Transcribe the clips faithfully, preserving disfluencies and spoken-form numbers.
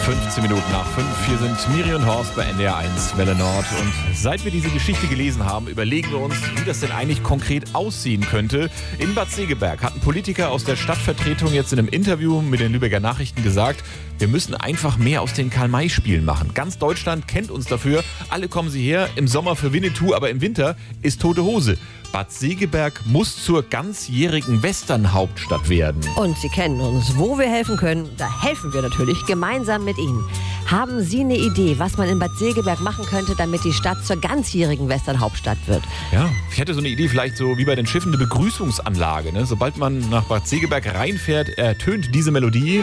fünfzehn Minuten nach fünf. Hier sind Miri und Horst bei N D R eins Welle Nord. Und seit wir diese Geschichte gelesen haben, überlegen wir uns, wie das denn eigentlich konkret aussehen könnte. In Bad Segeberg hat ein Politiker aus der Stadtvertretung jetzt in einem Interview mit den Lübecker Nachrichten gesagt, wir müssen einfach mehr aus den Karl-May-Spielen machen. Ganz Deutschland kennt uns dafür. Alle kommen sie her, im Sommer für Winnetou, aber im Winter ist tote Hose. Bad Segeberg muss zur ganzjährigen Western-Hauptstadt werden. Und Sie kennen uns. Wo wir helfen können, da helfen wir natürlich gemeinsam mit Ihnen. Haben Sie eine Idee, was man in Bad Segeberg machen könnte, damit die Stadt zur ganzjährigen Western-Hauptstadt wird? Ja, ich hätte so eine Idee, vielleicht so wie bei den Schiffen, eine Begrüßungsanlage. Ne? Sobald man nach Bad Segeberg reinfährt, ertönt diese Melodie.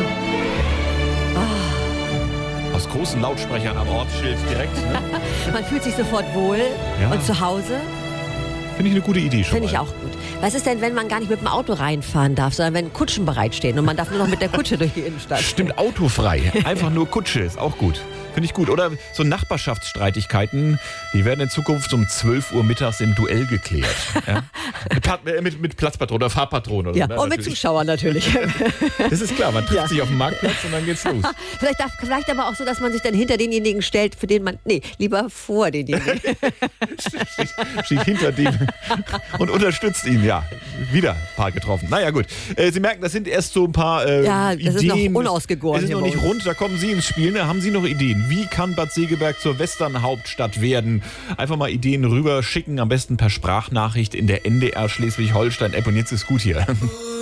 Oh. Aus großen Lautsprechern am Ortsschild direkt. Ne? Man fühlt sich sofort wohl ja. und zu Hause. Finde ich eine gute Idee schon. Finde ich auch gut. Was ist denn, wenn man gar nicht mit dem Auto reinfahren darf, sondern wenn Kutschen bereitstehen und man darf nur noch mit der Kutsche durch die Innenstadt? Stimmt, autofrei. Einfach nur Kutsche ist auch gut. Finde ich gut. Oder so Nachbarschaftsstreitigkeiten, die werden in Zukunft um zwölf Uhr mittags im Duell geklärt. Ja? mit, mit, mit Platzpatronen oder Fahrpatronen. Oder ja, so, ne? und mit Natürlich. Zuschauern natürlich. Das ist klar, man trifft Ja. sich auf dem Marktplatz und dann geht's los. vielleicht, darf, vielleicht aber auch so, dass man sich dann hinter denjenigen stellt, für den man... Nee, lieber vor denjenigen. steht, steht hinter dem und unterstützt ihn. Ja, wieder ein paar getroffen. Naja, gut. Äh, Sie merken, das sind erst so ein paar äh, Ja, das Ideen. ist noch unausgegoren. Es ist hier noch bei nicht uns. rund, da kommen Sie ins Spiel. Ne? Haben Sie noch Ideen? Wie kann Bad Segeberg zur Western-Hauptstadt werden? Einfach mal Ideen rüber schicken, am besten per Sprachnachricht in der N D R Schleswig-Holstein-App. Und jetzt ist gut hier.